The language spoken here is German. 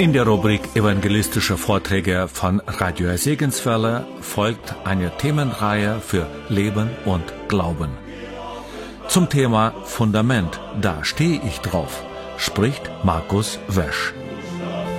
In der Rubrik Evangelistische Vorträge von Radio Segenswelle folgt eine Themenreihe für Leben und Glauben. Zum Thema Fundament, da stehe ich drauf, spricht Markus Wesch.